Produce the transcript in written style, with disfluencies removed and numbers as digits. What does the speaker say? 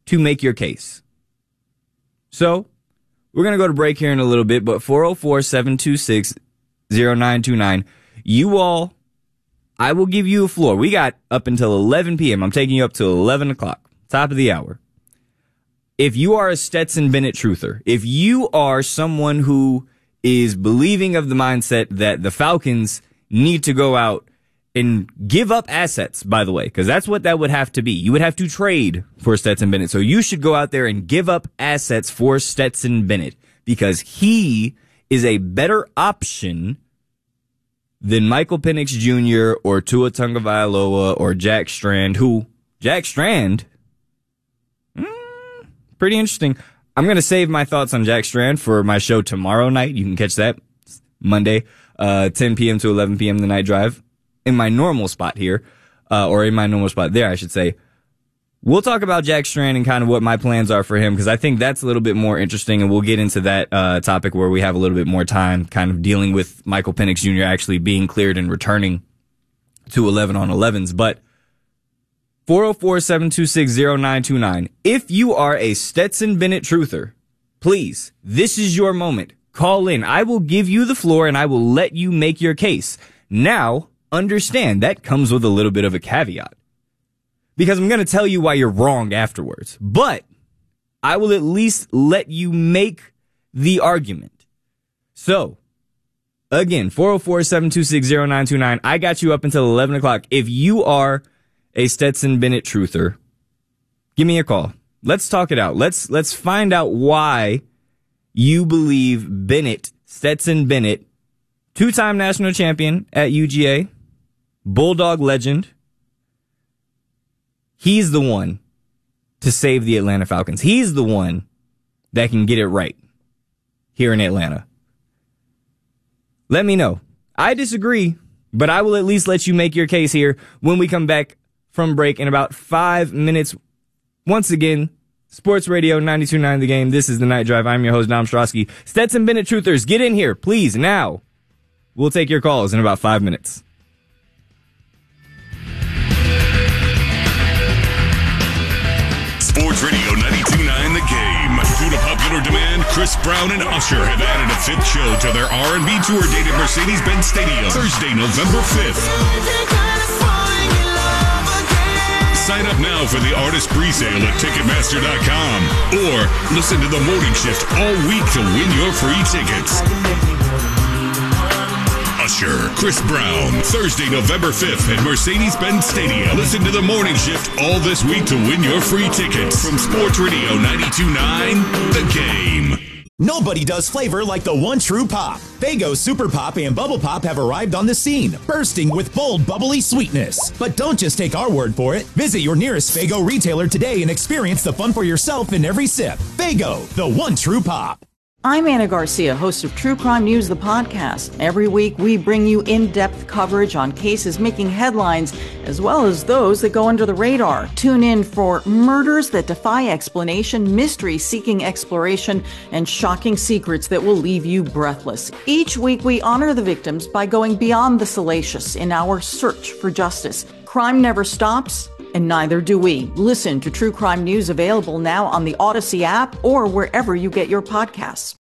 to make your case. So, we're going to go to break here in a little bit, but 404-726-0929. You all, I will give you a floor. We got up until 11 p.m. I'm taking you up to 11 o'clock, top of the hour. If you are a Stetson Bennett truther, if you are someone who is believing of the mindset that the Falcons need to go out and give up assets, by the way, because that's what that would have to be. You would have to trade for Stetson Bennett. So you should go out there and give up assets for Stetson Bennett because he is a better option than Michael Penix Jr. or Tua Tagovailoa or Jack Strand, Jack Strand, pretty interesting. I'm going to save my thoughts on Jack Strand for my show tomorrow night. You can catch that Monday, 10 p.m. to 11 p.m. the night drive in my normal spot here, or in my normal spot there, I should say. We'll talk about Jack Strand and kind of what my plans are for him because I think that's a little bit more interesting, and we'll get into that topic where we have a little bit more time kind of dealing with Michael Penix Jr. actually being cleared and returning to 11 on 11s. But 404-726-0929. If you are a Stetson Bennett truther, please, this is your moment. Call in. I will give you the floor and I will let you make your case. Now, understand that comes with a little bit of a caveat. Because I'm going to tell you why you're wrong afterwards. But I will at least let you make the argument. So, again, 404-726-0929. I got you up until 11 o'clock. If you are a Stetson Bennett truther, give me a call. Let's talk it out. Let's find out why you believe Bennett, Stetson Bennett, two-time national champion at UGA, Bulldog legend, he's the one to save the Atlanta Falcons. He's the one that can get it right here in Atlanta. Let me know. I disagree, but I will at least let you make your case here when we come back from break in about 5 minutes. Once again, Sports Radio 92.9 The Game. This is The Night Drive. I'm your host, Dom Strosky. Stetson Bennett truthers, get in here, please, now. We'll take your calls in about 5 minutes. Sports Radio 92.9 The Game. Due to popular demand, Chris Brown and Usher have added a fifth show to their R&B tour date at Mercedes-Benz Stadium, Thursday, November 5th. Sign up now for the artist presale at Ticketmaster.com or listen to the morning shift all week to win your free tickets. Usher, Chris Brown, Thursday, November 5th at Mercedes-Benz Stadium. Listen to the morning shift all this week to win your free tickets from Sports Radio 92.9 The Game. Nobody does flavor like the one true pop. Faygo Super Pop and Bubble Pop have arrived on the scene, bursting with bold, bubbly sweetness. But don't just take our word for it. Visit your nearest Faygo retailer today and experience the fun for yourself in every sip. Faygo, the one true pop. I'm Anna Garcia, host of True Crime News, the podcast. Every week, we bring you in-depth coverage on cases making headlines, as well as those that go under the radar. Tune in for murders that defy explanation, mysteries seeking exploration, and shocking secrets that will leave you breathless. Each week, we honor the victims by going beyond the salacious in our search for justice. Crime never stops, and neither do we. Listen to True Crime News, available now on the Odyssey app or wherever you get your podcasts.